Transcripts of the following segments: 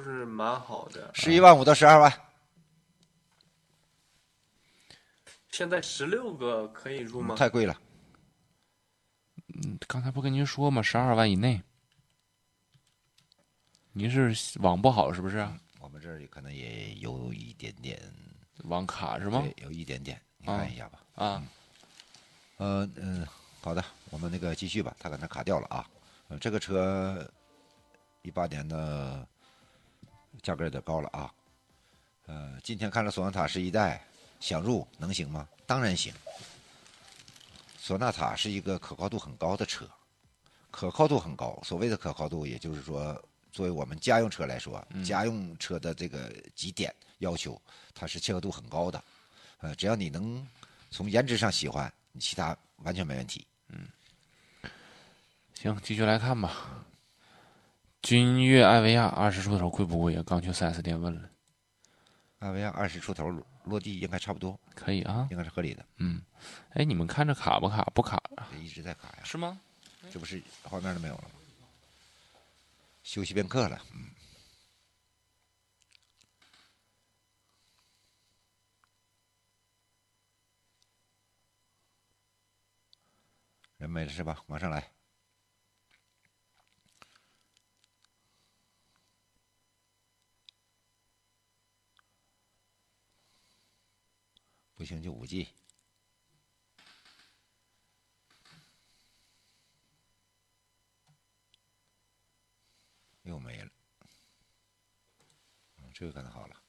是蛮好的。 11.5万到12万。 现在16个可以入吗？ 太贵了。 刚才不跟您说吗？12万以内。您是网不好是不是？ 我们这儿可能也有一点点网卡是吗？ 对，有一点点，你看一下吧。好的，我们那个继续吧，他可能卡掉了啊。这个车18年的价格有点高了啊。今天看了索纳塔11代，想入能行吗？当然行。索纳塔是一个可靠度很高的车，可靠度很高。所谓的可靠度，也就是说，作为我们家用车来说，家用车的这个几点要求，它是契合度很高的。只要你能从颜值上喜欢，你其他完全没问题。 行，继续来看吧。君越艾维亚20出头贵不贵啊？刚去 4S 店问了。 艾维亚20出头落地应该差不多， 可以啊， 应该是合理的。 哎，你们看着卡不卡？不卡啊？ 一直在卡呀。 是吗？ 这不是画面都没有了吗？休息片刻了。人没了是吧？往上来。不行就5G。又没了。这个可能好了。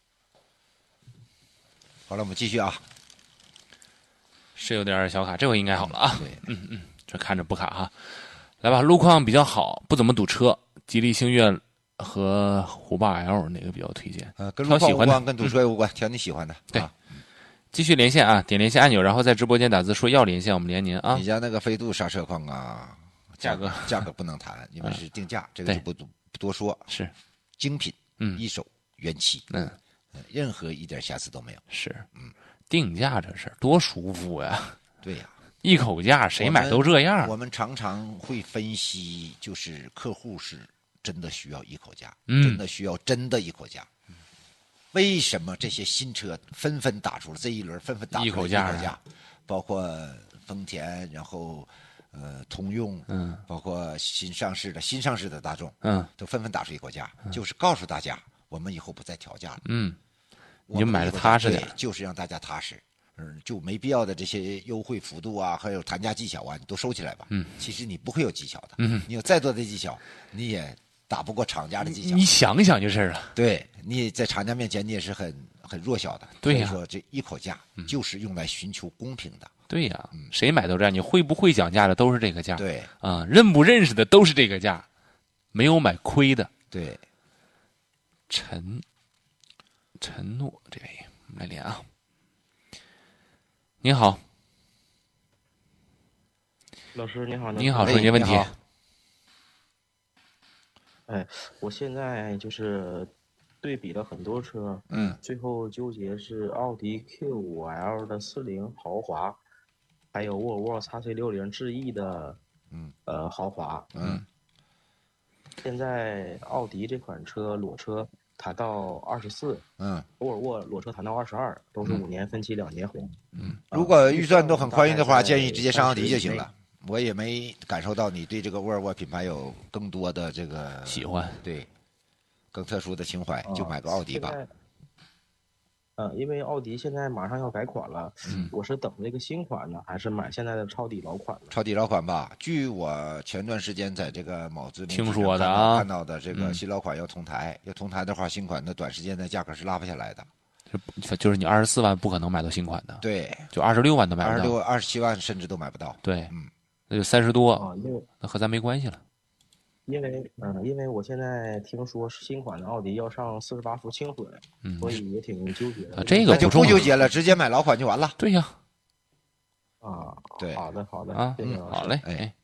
好了，我们继续啊。 是有点小卡，这回应该好了啊。 对， 这看着不卡哈。来吧，路况比较好，不怎么堵车。吉利星越和虎霸 L 哪个比较推荐？ 跟路况无关，跟堵车也无关，挑你喜欢的。 对，继续连线啊，点连线按钮，然后在直播间打字说要连线，我们连您啊。 你家那个飞度刹车况啊， 价格不能谈，因为是定价，这个就不多说。 是精品，一手原漆，任何一点瑕疵都没有。 是，定价这事儿多舒服呀！ 对呀， 一口价谁买都这样。 我们常常会分析，就是客户是真的需要一口价，真的需要真的一口价。为什么这些新车纷纷打出了这一轮纷纷打出了一口价？包括丰田，然后通用，包括新上市的大众，都纷纷打出一口价，就是告诉大家，我们以后不再调价了。 你就买的踏实点， 就是让大家踏实。就没必要的这些优惠幅度啊，还有谈价技巧啊，你都收起来吧。其实你不会有技巧的。你有再多的技巧，你也打不过厂家的技巧。 你想想就是了。 对，你在厂家面前你也是很弱小的。 对呀。 所以说这一口价就是用来寻求公平的。 对呀，谁买都这样。你会不会讲价的都是这个价。 对啊，认不认识的都是这个价，没有买亏的。 对。 承诺这位，我们来连啊。您好， 老师你好， 您好，说您问题。 哎，我现在就是对比了很多车，最后纠结是奥迪 Q5L 的40豪华，还有沃尔沃 XC60 智逸的豪华。现在奥迪这款车裸车谈到24，沃尔沃裸车谈到22，都是5年分期2年还。 如果预算都很宽裕的话，建议直接上奥迪就行了。我也没感受到你对这个沃尔沃品牌有更多的这个喜欢， 对，更特殊的情怀，就买个奥迪吧。 因为奥迪现在马上要改款了，我是等这个新款呢，还是买现在的抄底老款呢？ 抄底老款吧。据我前段时间在这个某知名听说的啊， 看到的这个新老款要同台，要同台的话，新款的短时间的价格是拉不下来的。 就是你24万不可能买到新款的， 对， 就26万都买不到 ，27万甚至都买不到。 对，那就30多，那和咱没关系了。 因为我现在听说新款的奥迪要上48伏轻混，所以也挺纠结的。 这个就不纠结了，直接买老款就完了。 对呀。 对，好的啊，好嘞，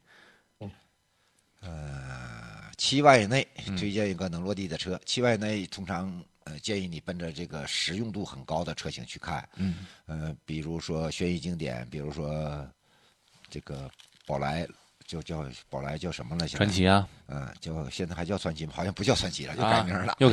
7万以内推荐一个能落地的车。7万以内通常建议你奔着这个实用度很高的车型去看。比如说轩逸经典，比如说这个宝来。就叫宝来叫什么了？ 传奇啊， 叫现在还叫传奇吗？好像不叫传奇了，又改名了。